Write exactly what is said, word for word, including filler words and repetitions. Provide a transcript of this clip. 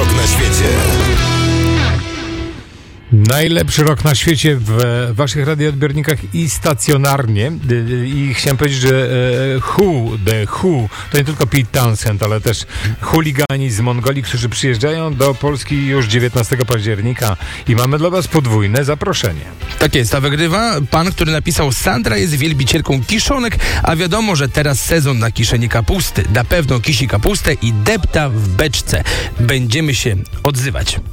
rok na świecie. Najlepszy rok na świecie w waszych radioodbiornikach i stacjonarnie. I chciałem powiedzieć, że Who, The Who, to nie tylko Pete Townshend, ale też chuligani z Mongolii, którzy przyjeżdżają do Polski już dziewiętnastego października i mamy dla was podwójne zaproszenie. Tak jest, a wygrywa pan, który napisał: Sandra jest wielbicielką kiszonek, a wiadomo, że teraz sezon na kiszenie kapusty. Na pewno kisi kapustę i depta w beczce. Będziemy się odzywać.